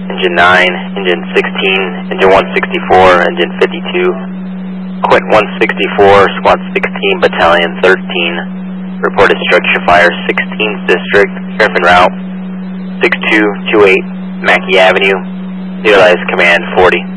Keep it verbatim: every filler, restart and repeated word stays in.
Engine nine, Engine sixteen, Engine one sixty-four, Engine fifty-two, Quint one sixty-four, Squad sixteen, Battalion thirteen, reported structure fire sixteenth District, surf en route, six two two eight, Mackey Avenue, utilize command forty.